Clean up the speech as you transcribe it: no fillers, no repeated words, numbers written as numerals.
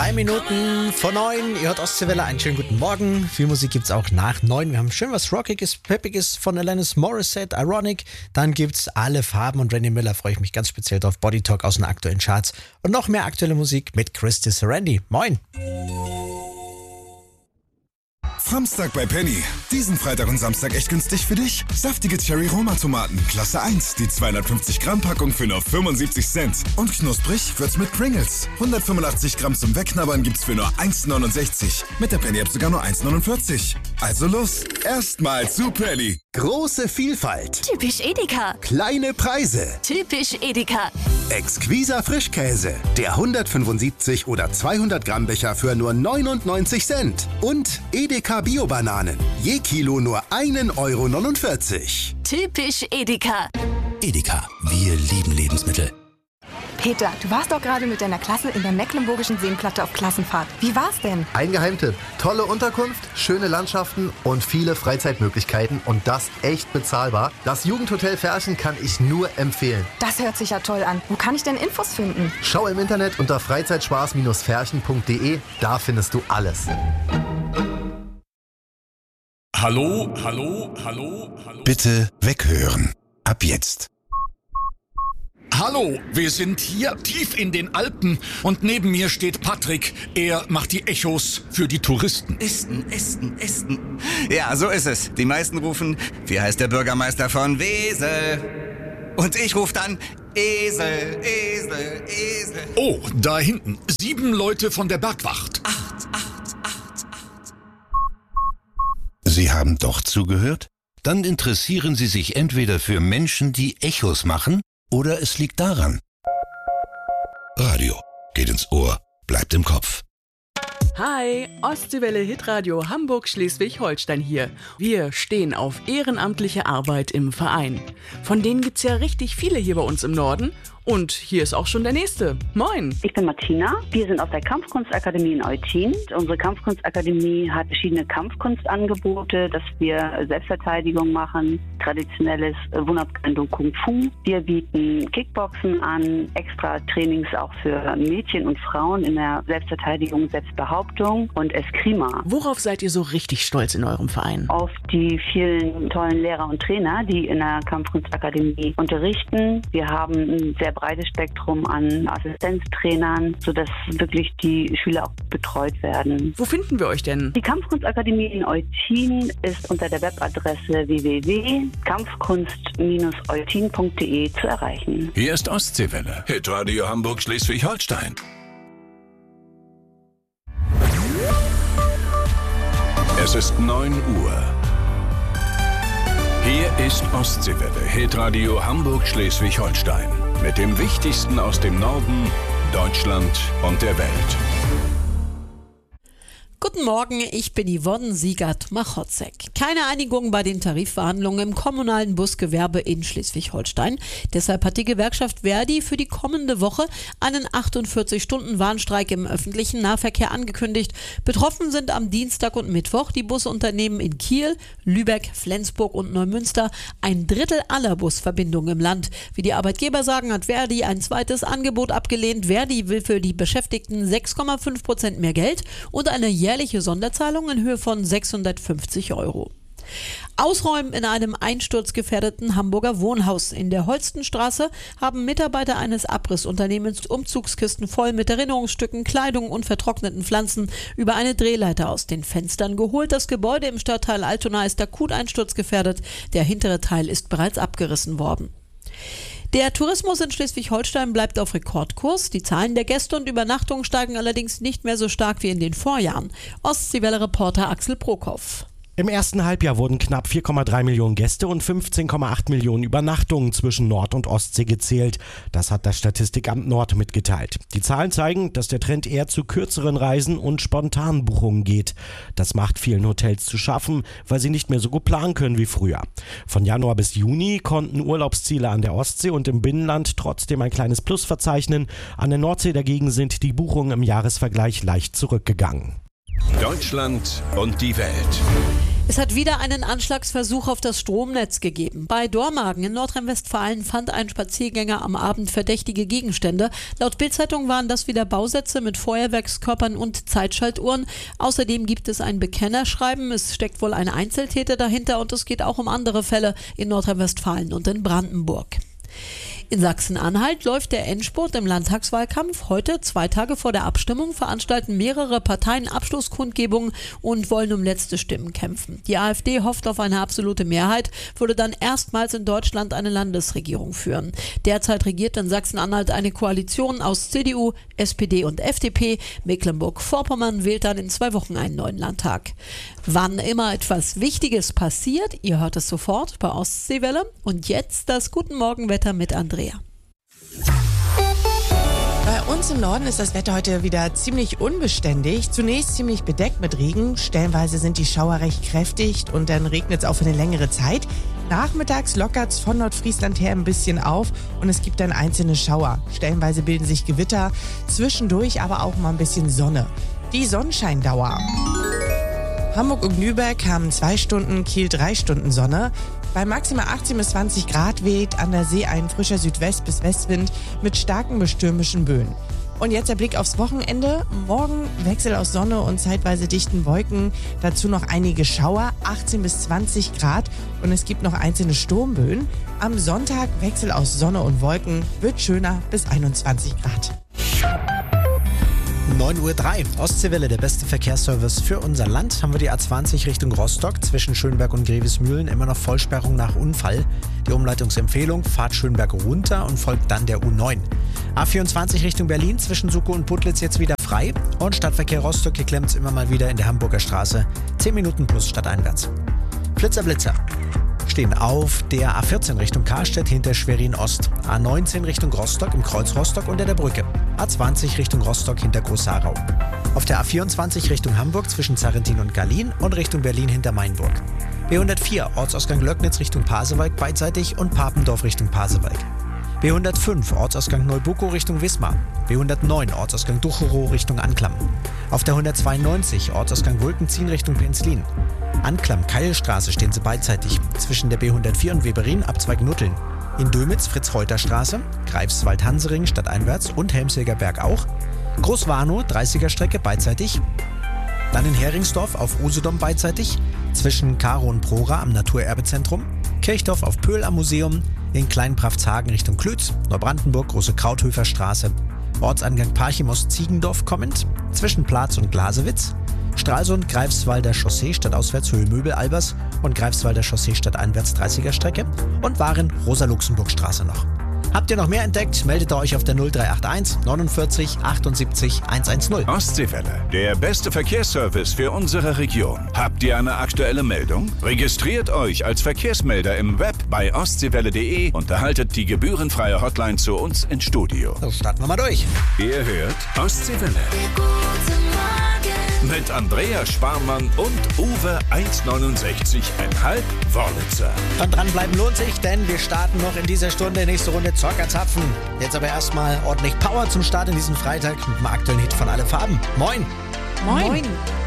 2 Minuten vor 9. Ihr hört Ostseewelle, einen schönen guten Morgen. Viel Musik gibt's auch nach 9. Wir haben schön was Rockiges, Peppiges von Alanis Morissette, Ironic. Dann gibt's Alle Farben und Randy Miller, freue ich mich ganz speziell drauf. Body Talk aus den aktuellen Charts. Und noch mehr aktuelle Musik mit Christy Sarandi. Moin. Samstag bei Penny. Diesen Freitag und Samstag echt günstig für dich. Saftige Cherry-Roma-Tomaten, Klasse 1, die 250 Gramm Packung für nur 75 Cent. Und knusprig wird's mit Pringles. 185 Gramm zum Wegknabbern gibt's für nur 1,69. Mit der Penny-App sogar nur 1,49. Also los, erstmal zu Penny. Große Vielfalt. Typisch Edeka. Kleine Preise. Typisch Edeka. Exquiser Frischkäse. Der 175 oder 200 Gramm Becher für nur 99 Cent. Und Edeka Bio-Bananen. Je Kilo nur 1,49 €. Typisch Edeka. Edeka, wir lieben Lebensmittel. Peter, du warst doch gerade mit deiner Klasse in der Mecklenburgischen Seenplatte auf Klassenfahrt. Wie war's denn? Ein Geheimtipp. Tolle Unterkunft, schöne Landschaften und viele Freizeitmöglichkeiten und das echt bezahlbar. Das Jugendhotel Ferchen kann ich nur empfehlen. Das hört sich ja toll an. Wo kann ich denn Infos finden? Schau im Internet unter freizeitspaß-ferchen.de. Da findest du alles. Hallo, hallo, hallo, hallo. Bitte weghören. Ab jetzt. Hallo, wir sind hier tief in den Alpen und neben mir steht Patrick. Er macht die Echos für die Touristen. Esten. Ja, so ist es. Die meisten rufen, wie heißt der Bürgermeister von Wesel? Und ich rufe dann, Esel. Oh, da hinten. 7 Leute von der Bergwacht. 8. Sie haben doch zugehört? Dann interessieren Sie sich entweder für Menschen, die Echos machen, oder es liegt daran. Radio geht ins Ohr, bleibt im Kopf. Hi, Ostseewelle Hitradio Hamburg Schleswig-Holstein hier. Wir stehen auf ehrenamtliche Arbeit im Verein. Von denen gibt's ja richtig viele hier bei uns im Norden. Und hier ist auch schon der nächste. Moin. Ich bin Martina. Wir sind aus der Kampfkunstakademie in Eutin. Unsere Kampfkunstakademie hat verschiedene Kampfkunstangebote, dass wir Selbstverteidigung machen, traditionelles Wunderkendo Kung Fu. Wir bieten Kickboxen an, extra Trainings auch für Mädchen und Frauen in der Selbstverteidigung, Selbstbehauptung und Eskrima. Worauf seid ihr so richtig stolz in eurem Verein? Auf die vielen tollen Lehrer und Trainer, die in der Kampfkunstakademie unterrichten. Wir haben ein sehr breites Spektrum an Assistenztrainern, sodass wirklich die Schüler auch betreut werden. Wo finden wir euch denn? Die Kampfkunstakademie in Eutin ist unter der Webadresse www.kampfkunst-eutin.de zu erreichen. Hier ist Ostseewelle. Hitradio Hamburg Schleswig-Holstein. Es ist 9 Uhr. Hier ist Ostseewelle, Hitradio Hamburg Schleswig-Holstein. Mit dem Wichtigsten aus dem Norden, Deutschland und der Welt. Guten Morgen, ich bin Yvonne Siegert-Machotzek. Keine Einigung bei den Tarifverhandlungen im kommunalen Busgewerbe in Schleswig-Holstein. Deshalb hat die Gewerkschaft Verdi für die kommende Woche einen 48-Stunden-Warnstreik im öffentlichen Nahverkehr angekündigt. Betroffen sind am Dienstag und Mittwoch die Busunternehmen in Kiel, Lübeck, Flensburg und Neumünster. 1/3 aller Busverbindungen im Land. Wie die Arbeitgeber sagen, hat Verdi ein zweites Angebot abgelehnt. Verdi will für die Beschäftigten 6,5% mehr Geld und eine jährliche Sonderzahlung in Höhe von 650 €. Ausräumen in einem einsturzgefährdeten Hamburger Wohnhaus. In der Holstenstraße haben Mitarbeiter eines Abrissunternehmens Umzugskisten voll mit Erinnerungsstücken, Kleidung und vertrockneten Pflanzen über eine Drehleiter aus den Fenstern geholt. Das Gebäude im Stadtteil Altona ist akut einsturzgefährdet. Der hintere Teil ist bereits abgerissen worden. Der Tourismus in Schleswig-Holstein bleibt auf Rekordkurs. Die Zahlen der Gäste und Übernachtungen steigen allerdings nicht mehr so stark wie in den Vorjahren. Ostseewelle-Reporter Axel Prokop. Im ersten Halbjahr wurden knapp 4,3 Millionen Gäste und 15,8 Millionen Übernachtungen zwischen Nord- und Ostsee gezählt. Das hat das Statistikamt Nord mitgeteilt. Die Zahlen zeigen, dass der Trend eher zu kürzeren Reisen und spontanen Buchungen geht. Das macht vielen Hotels zu schaffen, weil sie nicht mehr so gut planen können wie früher. Von Januar bis Juni konnten Urlaubsziele an der Ostsee und im Binnenland trotzdem ein kleines Plus verzeichnen. An der Nordsee dagegen sind die Buchungen im Jahresvergleich leicht zurückgegangen. Deutschland und die Welt. Es hat wieder einen Anschlagsversuch auf das Stromnetz gegeben. Bei Dormagen in Nordrhein-Westfalen fand ein Spaziergänger am Abend verdächtige Gegenstände. Laut Bild-Zeitung waren das wieder Bausätze mit Feuerwerkskörpern und Zeitschaltuhren. Außerdem gibt es ein Bekennerschreiben. Es steckt wohl ein Einzeltäter dahinter und es geht auch um andere Fälle in Nordrhein-Westfalen und in Brandenburg. In Sachsen-Anhalt läuft der Endspurt im Landtagswahlkampf. Heute, 2 Tage vor der Abstimmung, veranstalten mehrere Parteien Abschlusskundgebungen und wollen um letzte Stimmen kämpfen. Die AfD hofft auf eine absolute Mehrheit, würde dann erstmals in Deutschland eine Landesregierung führen. Derzeit regiert in Sachsen-Anhalt eine Koalition aus CDU, SPD und FDP. Mecklenburg-Vorpommern wählt dann in 2 Wochen einen neuen Landtag. Wann immer etwas Wichtiges passiert, ihr hört es sofort bei Ostseewelle. Und jetzt das Guten Morgen-Wetter mit Andrea. Bei uns im Norden ist das Wetter heute wieder ziemlich unbeständig. Zunächst ziemlich bedeckt mit Regen. Stellenweise sind die Schauer recht kräftig und dann regnet es auch für eine längere Zeit. Nachmittags lockert es von Nordfriesland her ein bisschen auf und es gibt dann einzelne Schauer. Stellenweise bilden sich Gewitter, zwischendurch aber auch mal ein bisschen Sonne. Die Sonnenscheindauer. Hamburg und Lübeck haben 2 Stunden, Kiel 3 Stunden Sonne. Bei maximal 18 bis 20 Grad weht an der See ein frischer Südwest- bis Westwind mit starken bis stürmischen Böen. Und jetzt der Blick aufs Wochenende. Morgen Wechsel aus Sonne und zeitweise dichten Wolken. Dazu noch einige Schauer, 18 bis 20 Grad. Und es gibt noch einzelne Sturmböen. Am Sonntag Wechsel aus Sonne und Wolken, wird schöner bis 21 Grad. 9:03 Uhr, Ostseewelle, der beste Verkehrsservice für unser Land. Haben wir die A20 Richtung Rostock, zwischen Schönberg und Grevesmühlen, immer noch Vollsperrung nach Unfall. Die Umleitungsempfehlung, fahrt Schönberg runter und folgt dann der U9. A24 Richtung Berlin, zwischen Suckow und Putlitz jetzt wieder frei. Und Stadtverkehr Rostock, hier klemmt es immer mal wieder in der Hamburger Straße. 10 Minuten plus stadteinwärts. Blitzer. Stehen auf der A14 Richtung Karstedt hinter Schwerin Ost. A19 Richtung Rostock im Kreuz Rostock unter der Brücke. A20 Richtung Rostock hinter Groß-Sarau. Auf der A24 Richtung Hamburg zwischen Zarrentin und Gallien und Richtung Berlin hinter Mainburg. B104 Ortsausgang Löcknitz Richtung Pasewalk beidseitig und Papendorf Richtung Pasewalk. B105 Ortsausgang Neubuckow Richtung Wismar. B109 Ortsausgang Ducherow Richtung Anklam. Auf der 192 Ortsausgang Wulkenziehen Richtung Penzlin. Anklam-Keilstraße stehen sie beidseitig zwischen der B104 und Weberin Abzweig Nutteln. In Dömitz Fritz-Reuter-Straße, Greifswald-Hansering stadteinwärts und Helmsilger Berg auch. Großwarnow 30er Strecke beidseitig. Dann in Heringsdorf auf Usedom beidseitig zwischen Karo und Prora am Naturerbezentrum. Kirchdorf auf Pöhl am Museum. In Kleinpraftshagen Richtung Klütz. Neubrandenburg Große Krauthöfer Straße. Ortsangang Parchim-Ost-Ziegendorf kommend zwischen Platz und Glasewitz. Stralsund, Greifswalder Chaussee stadtauswärts Höhe-Möbel-Albers und Greifswalder Chaussee stadteinwärts 30er Strecke und Waren Rosa-Luxemburg-Straße noch. Habt ihr noch mehr entdeckt, meldet euch auf der 0381 49 78 110. Ostseewelle, der beste Verkehrsservice für unsere Region. Habt ihr eine aktuelle Meldung? Registriert euch als Verkehrsmelder im Web bei ostseewelle.de und erhaltet die gebührenfreie Hotline zu uns ins Studio. So, starten wir mal durch. Ihr hört Ostseewelle. Mit Andrea Sparmann und Uwe 1,69,5 Wollitzer. Und dranbleiben lohnt sich, denn wir starten noch in dieser Stunde. Nächste Runde Zockerzapfen. Jetzt aber erstmal ordentlich Power zum Start in diesem Freitag mit dem aktuellen Hit von Alle Farben. Moin! Moin!